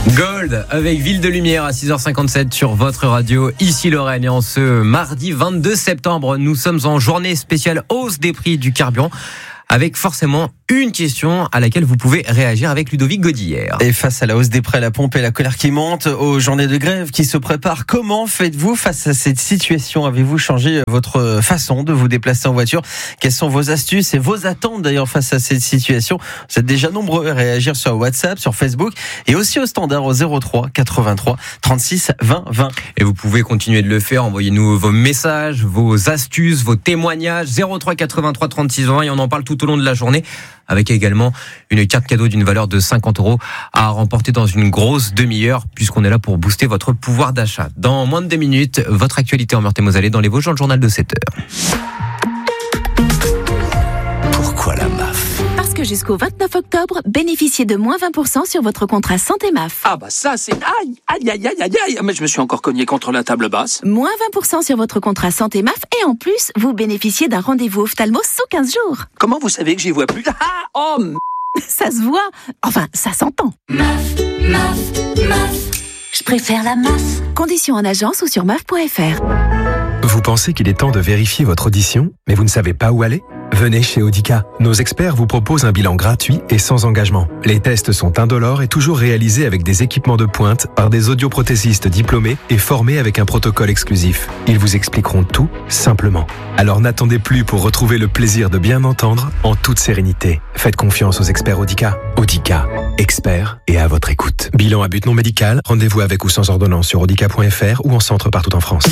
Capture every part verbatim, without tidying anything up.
Gold avec Ville de Lumière à six heures cinquante-sept sur votre radio, ici Lorraine. Et en ce mardi vingt-deux septembre, nous sommes en journée spéciale hausse des prix du carburant, avec forcément une question à laquelle vous pouvez réagir avec Ludovic Godillère. Et face à la hausse des prix à la pompe et la colère qui monte, aux journées de grève qui se préparent, comment faites-vous face à cette situation ? Avez-vous changé votre façon de vous déplacer en voiture ? Quelles sont vos astuces et vos attentes d'ailleurs face à cette situation ? Vous êtes déjà nombreux à réagir sur WhatsApp, sur Facebook et aussi au standard au zéro trois quatre-vingt-trois trente-six vingt vingt. Et vous pouvez continuer de le faire, envoyez-nous vos messages, vos astuces, vos témoignages, zéro trois quatre-vingt-trois trente-six vingt, et on en parle tout au long de la journée, avec également une carte cadeau d'une valeur de cinquante euros à remporter dans une grosse demi-heure, puisqu'on est là pour booster votre pouvoir d'achat. Dans moins de deux minutes, votre actualité en Meurthe-et-Moselle dans les Vosges, dans le journal de sept heures. Pourquoi la M A F ? Parce que jusqu'au vingt-neuf octobre, bénéficiez de moins vingt pour cent sur votre contrat santé M A F. Ah bah ça c'est... Aïe, aïe, aïe, aïe, aïe, aïe. Mais je me suis encore cogné contre la table basse. Moins vingt pour cent sur votre contrat santé M A F et en plus, vous bénéficiez d'un rendez-vous ophtalmo sous quinze jours. Comment vous savez que j'y vois plus ? Ah, oh, m... Ça se voit. Enfin, ça s'entend. M A F, M A F, M A F. Je préfère la M A F. Conditions en agence ou sur M A F point F R. Vous pensez qu'il est temps de vérifier votre audition, mais vous ne savez pas où aller ? Venez chez Audica. Nos experts vous proposent un bilan gratuit et sans engagement. Les tests sont indolores et toujours réalisés avec des équipements de pointe par des audioprothésistes diplômés et formés avec un protocole exclusif. Ils vous expliqueront tout simplement. Alors n'attendez plus pour retrouver le plaisir de bien entendre en toute sérénité. Faites confiance aux experts Audica. Audica, experts et à votre écoute. Bilan à but non médical, rendez-vous avec ou sans ordonnance sur audica point F R ou en centre partout en France.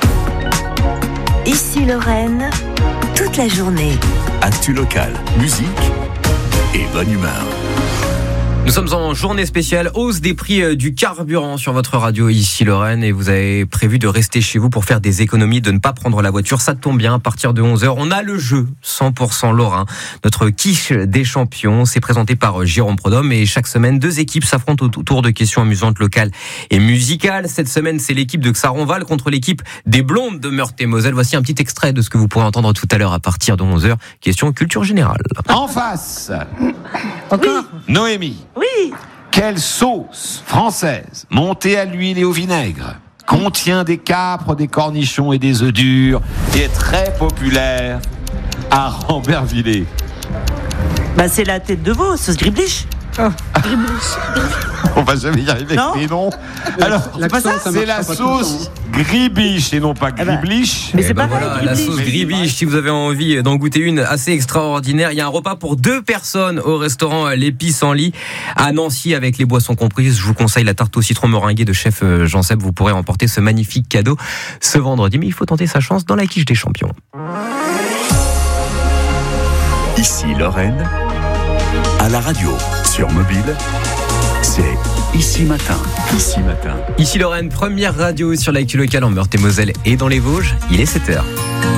Ici Lorraine, toute la journée. Actu locale, musique et bonne humeur. Nous sommes en journée spéciale hausse des prix du carburant sur votre radio ici Lorraine, et vous avez prévu de rester chez vous pour faire des économies, de ne pas prendre la voiture. Ça tombe bien, à partir de onze heures, on a le jeu cent pour cent Lorrain. Notre quiche des champions, c'est présenté par Jérôme Prodhomme, et chaque semaine, deux équipes s'affrontent autour de questions amusantes, locales et musicales. Cette semaine, c'est l'équipe de Xaronval contre l'équipe des Blondes de Meurthe-et-Moselle. Voici un petit extrait de ce que vous pourrez entendre tout à l'heure à partir de onze heures. Question culture générale. En face, Encore ? Noémie. Oui. Quelle sauce française montée à l'huile et au vinaigre contient des capres, des cornichons et des œufs durs et est très populaire à Rambervillers? Bah c'est la tête de veau, sauce gribliche. Oh, On va jamais y arriver Non. avec les noms. Alors, c'est pas ça, c'est la sauce gribiche et non pas Ah bah. gribliche. Mais Eh c'est ben pareil, voilà, la gribliche. sauce gribiche, si vous avez envie d'en goûter une assez extraordinaire. Il y a un repas pour deux personnes au restaurant Les Pissenlits à Nancy avec les boissons comprises. Je vous conseille la tarte au citron meringuée de chef Jean Seb. Vous pourrez remporter ce magnifique cadeau ce vendredi. Mais il faut tenter sa chance dans la quiche des champions. Ici Lorraine, à la radio, sur mobile, c'est Ici Matin. Ici Matin. Ici Lorraine, première radio sur l'actu locale en Meurthe-et-Moselle et dans les Vosges. Il est sept heures.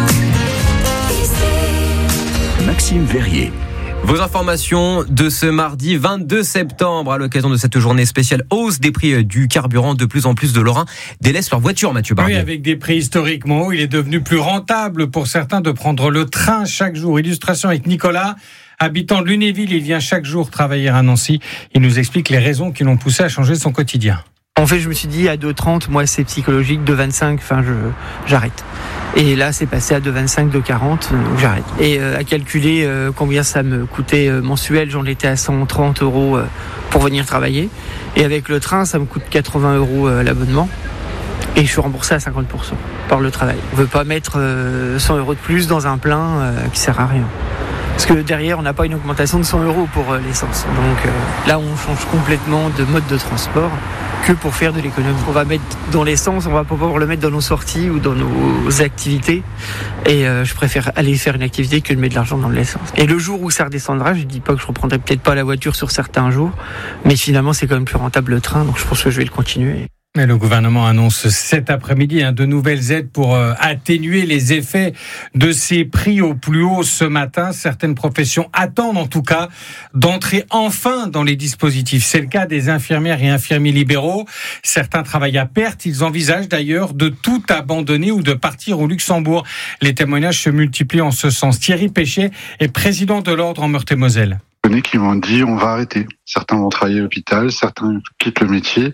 Maxime Verrier. Vos informations de ce mardi vingt-deux septembre à l'occasion de cette journée spéciale hausse des prix du carburant. De plus en plus de Lorrains délaissent leur voiture, Mathieu Barbier. Oui, avec des prix historiquement hauts, il est devenu plus rentable pour certains de prendre le train chaque jour. Illustration avec Nicolas, habitant de Lunéville, il vient chaque jour travailler à Nancy. Il nous explique les raisons qui l'ont poussé à changer son quotidien. En fait, je me suis dit à deux trente, moi c'est psychologique, deux vingt-cinq, enfin je, j'arrête. Et là, c'est passé à deux vingt-cinq, deux quarante, donc j'arrête. Et euh, à calculer euh, combien ça me coûtait euh, mensuel, j'en étais à cent trente euros euh, pour venir travailler. Et avec le train, ça me coûte quatre-vingts euros euh, l'abonnement. Et je suis remboursé à cinquante pour cent par le travail. On ne veut pas mettre euh, cent euros de plus dans un plein euh, qui sert à rien. Parce que derrière, on n'a pas une augmentation de cent euros pour euh, l'essence. Donc euh, là, on change complètement de mode de transport que pour faire de l'économie. On va mettre dans l'essence, on va pas pouvoir le mettre dans nos sorties ou dans nos activités. Et euh, je préfère aller faire une activité que de mettre de l'argent dans l'essence. Et le jour où ça redescendra, je dis pas que je reprendrai peut-être pas la voiture sur certains jours, mais finalement, c'est quand même plus rentable le train, donc je pense que je vais le continuer. Et le gouvernement annonce cet après-midi hein, de nouvelles aides pour euh, atténuer les effets de ces prix au plus haut ce matin. Certaines professions attendent en tout cas d'entrer enfin dans les dispositifs. C'est le cas des infirmières et infirmiers libéraux. Certains travaillent à perte. Ils envisagent d'ailleurs de tout abandonner ou de partir au Luxembourg. Les témoignages se multiplient en ce sens. Thierry Péchet est président de l'Ordre en Meurthe-et-Moselle. connais qui m'ont dit on va arrêter. Certains vont travailler à l'hôpital, certains quittent le métier.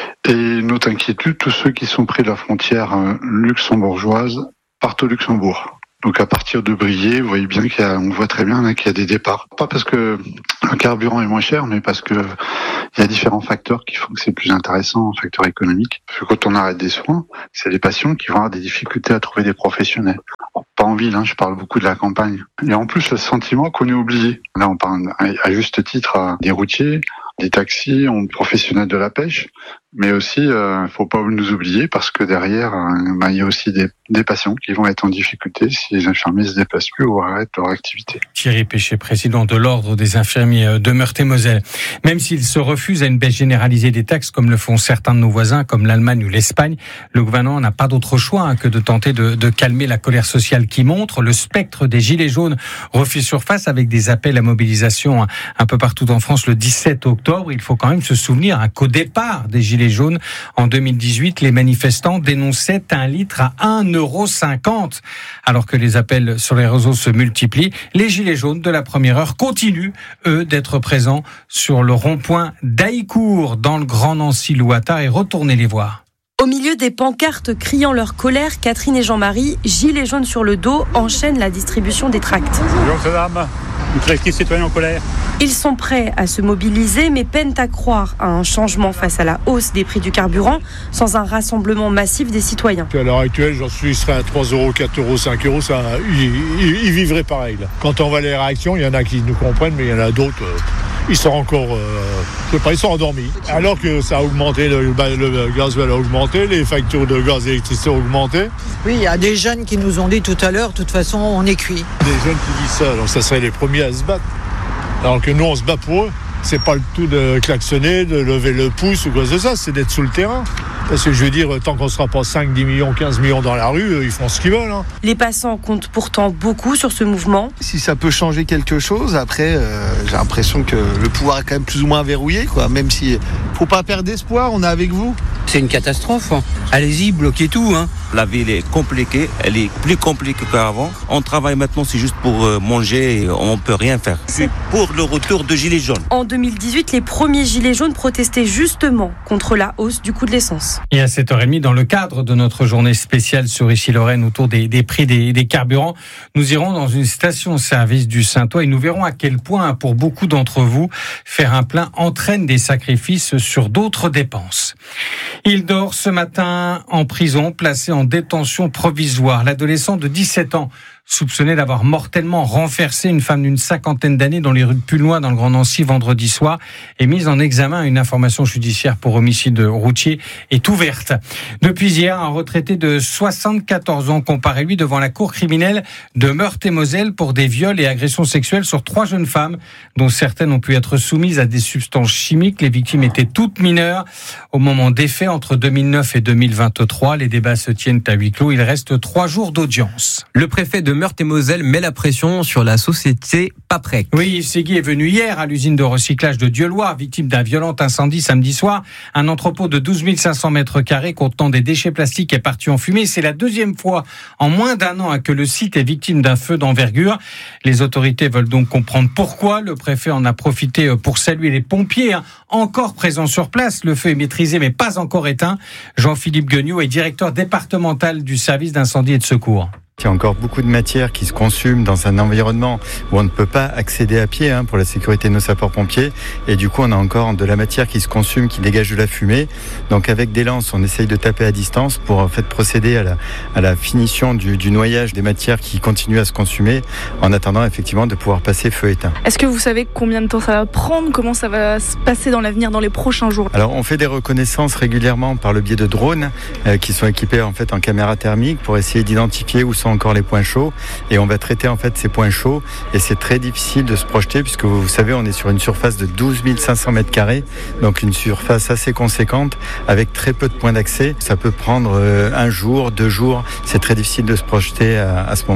Et notre inquiétude, tous ceux qui sont près de la frontière luxembourgeoise partent au Luxembourg. Donc à partir de Briey, vous voyez bien qu'il y a, on voit très bien là, qu'il y a des départs. Pas parce que le carburant est moins cher, mais parce que il y a différents facteurs qui font que c'est plus intéressant, facteurs économiques. Parce que quand on arrête des soins, c'est des patients qui vont avoir des difficultés à trouver des professionnels. Bon, pas en ville, hein, je parle beaucoup de la campagne. Et en plus, le sentiment qu'on est oublié. Là, on parle à juste titre à des routiers, des taxis, on professionnels de la pêche, mais aussi, il euh, faut pas nous oublier parce que derrière, il bah, y a aussi des, des patients qui vont être en difficulté si les infirmiers se déplacent plus ou arrêtent leur activité. Thierry Péché, président de l'Ordre des infirmiers de Meurthe-et-Moselle. Même s'il se refuse à une baisse généralisée des taxes, comme le font certains de nos voisins, comme l'Allemagne ou l'Espagne, le gouvernement n'a pas d'autre choix hein, que de tenter de, de calmer la colère sociale qui montre. Le spectre des Gilets jaunes refait surface avec des appels à mobilisation hein, un peu partout en France le dix-sept octobre. Il faut quand même se souvenir hein, qu'au départ des Gilets jaunes, en deux mille dix-huit, les manifestants dénonçaient un litre à un euro cinquante. Alors que les appels sur les réseaux se multiplient, les Gilets jaunes de la première heure continuent, eux, d'être présents sur le rond-point d'Haïcourt, dans le Grand Nancy-Louata, et retournez les voir. Au milieu des pancartes criant leur colère, Catherine et Jean-Marie, gilets jaunes sur le dos, enchaînent la distribution des tracts. Bonjour madame, une collectif citoyen en colère. Ils sont prêts à se mobiliser, mais peinent à croire à un changement face à la hausse des prix du carburant, sans un rassemblement massif des citoyens. À l'heure actuelle, j'en suis serait à trois euros, quatre euros, cinq euros, ça, ils, ils, ils vivraient pareil. Là. Quand on voit les réactions, il y en a qui nous comprennent, mais il y en a d'autres... Euh... Ils sont encore, euh, je sais pas, ils sont endormis. Alors que ça a augmenté, le, le gasoil a augmenté, les factures de gaz et d'électricité ont augmenté. Oui, il y a des jeunes qui nous ont dit tout à l'heure, de toute façon, on est cuit. Des jeunes qui disent ça, donc ça serait les premiers à se battre. Alors que nous, on se bat pour eux. C'est pas le tout de klaxonner, de lever le pouce ou quoi que ce soit, c'est d'être sous le terrain. Parce que je veux dire, tant qu'on ne sera pas cinq, dix millions, quinze millions dans la rue, ils font ce qu'ils veulent. Hein. Les passants comptent pourtant beaucoup sur ce mouvement. Si ça peut changer quelque chose, après, euh, j'ai l'impression que le pouvoir est quand même plus ou moins verrouillé, quoi. Même si, il ne faut pas perdre espoir, on est avec vous. C'est une catastrophe. Allez-y, bloquez tout. Hein. La ville est compliquée, elle est plus compliquée qu'avant. On travaille maintenant, c'est juste pour manger et on ne peut rien faire. C'est pour le retour de Gilets jaunes. En deux mille dix-huit, les premiers Gilets jaunes protestaient justement contre la hausse du coût de l'essence. Et à sept heures trente, dans le cadre de notre journée spéciale sur Issy-Lorraine autour des, des prix des, des carburants, nous irons dans une station-service du Saintois et nous verrons à quel point, pour beaucoup d'entre vous, faire un plein entraîne des sacrifices sur d'autres dépenses. Il dort ce matin en prison, placé en détention provisoire. L'adolescent de dix-sept ans, soupçonné d'avoir mortellement renversé une femme d'une cinquantaine d'années dans les rues de Punois dans le Grand Nancy vendredi soir, est mise en examen. Une information judiciaire pour homicide routier est ouverte. Depuis hier, un retraité de soixante-quatorze ans comparaît lui devant la cour criminelle de Meurthe-et-Moselle pour des viols et agressions sexuelles sur trois jeunes femmes, dont certaines ont pu être soumises à des substances chimiques. Les victimes étaient toutes mineures au moment des faits, entre deux mille neuf et deux mille vingt-trois. Les débats se tiennent à huis clos. Il reste trois jours d'audience. Le préfet de Meurthe-et-Moselle met la pression sur la société Paprec. Oui, Yves Segui est venu hier à l'usine de recyclage de Dieuloir, victime d'un violent incendie samedi soir. Un entrepôt de douze mille cinq cents mètres carrés contenant des déchets plastiques est parti en fumée. C'est la deuxième fois en moins d'un an que le site est victime d'un feu d'envergure. Les autorités veulent donc comprendre pourquoi. Le préfet en a profité pour saluer les pompiers, hein, encore présents sur place. Le feu est maîtrisé mais pas encore éteint. Jean-Philippe Guignot est directeur départemental du service d'incendie et de secours. Il y a encore beaucoup de matière qui se consume dans un environnement où on ne peut pas accéder à pied hein, pour la sécurité de nos sapeurs-pompiers. Et du coup, on a encore de la matière qui se consume, qui dégage de la fumée. Donc avec des lances, on essaye de taper à distance pour en fait procéder à la, à la finition du, du noyage des matières qui continuent à se consumer en attendant effectivement de pouvoir passer feu éteint. Est-ce que vous savez combien de temps ça va prendre? Comment ça va se passer dans l'avenir, dans les prochains jours? Alors on fait des reconnaissances régulièrement par le biais de drones euh, qui sont équipés en fait en caméra thermique pour essayer d'identifier où sont encore les points chauds et on va traiter en fait ces points chauds et c'est très difficile de se projeter puisque vous, vous savez on est sur une surface de douze mille cinq cents mètres carrés, donc une surface assez conséquente avec très peu de points d'accès. Ça peut prendre euh, un jour, deux jours, c'est très difficile de se projeter à, à ce moment-là.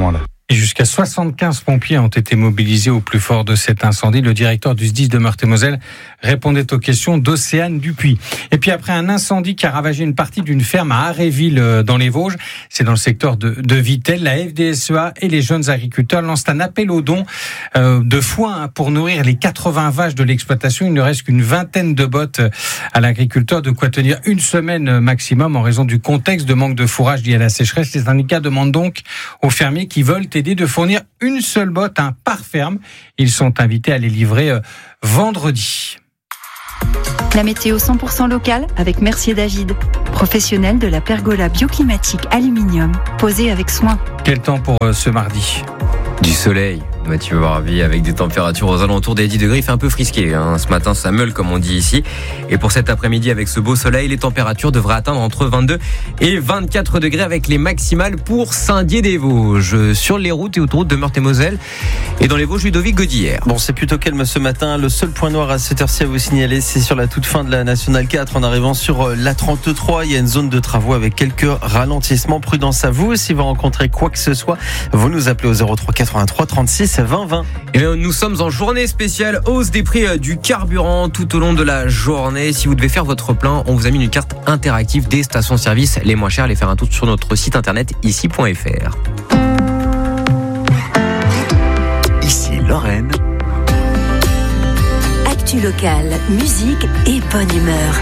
Et jusqu'à soixante-quinze pompiers ont été mobilisés au plus fort de cet incendie. Le directeur du S D I S de Meurthe-et-Moselle répondait aux questions d'Océane Dupuis. Et puis après un incendie qui a ravagé une partie d'une ferme à Aréville dans les Vosges, c'est dans le secteur de, de Vittel, la F D S E A et les jeunes agriculteurs lancent un appel aux dons euh, de foin pour nourrir les quatre-vingts vaches de l'exploitation. Il ne reste qu'une vingtaine de bottes à l'agriculteur, de quoi tenir une semaine maximum en raison du contexte de manque de fourrage lié à la sécheresse. Les syndicats demandent donc aux fermiers qui veulent aider de fournir une seule botte hein, par ferme. Ils sont invités à les livrer euh, vendredi. La météo cent pour cent locale avec Mercier David, professionnel de la pergola bioclimatique aluminium, posée avec soin. Quel temps pour euh, ce mardi ? Du soleil. Mathieu Barbie, avec des températures aux alentours des dix degrés, il fait un peu frisqué. Hein. Ce matin, ça meule, comme on dit ici. Et pour cet après-midi, avec ce beau soleil, les températures devraient atteindre entre vingt-deux et vingt-quatre degrés avec les maximales pour Saint-Dié-des-Vosges. Sur les routes et autoroutes de Meurthe-et-Moselle et dans les Vosges, Ludovic Gaudière. Bon, c'est plutôt calme ce matin. Le seul point noir à cette heure-ci à vous signaler, c'est sur la toute fin de la Nationale quatre. En arrivant sur la trente-trois, il y a une zone de travaux avec quelques ralentissements. Prudence à vous. Si vous rencontrez quoi que ce soit, vous nous appelez au zéro trois quatre-vingt-trois trente-six vingt vingt. Et bien, nous sommes en journée spéciale hausse des prix du carburant tout au long de la journée. Si vous devez faire votre plein, on vous a mis une carte interactive des stations-service les moins chères. Allez faire un tour sur notre site internet ici point f r. Ici Lorraine. Actu locale, musique et bonne humeur.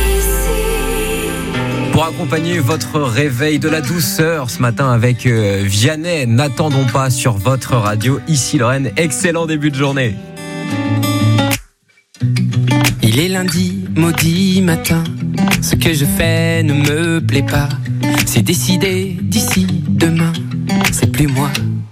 Pour accompagner votre réveil, de la douceur ce matin avec euh, Vianney, n'attendons pas sur votre radio. Ici Lorraine, excellent début de journée. Il est lundi, maudit matin. Ce que je fais ne me plaît pas. C'est décidé d'ici demain. C'est plus moi,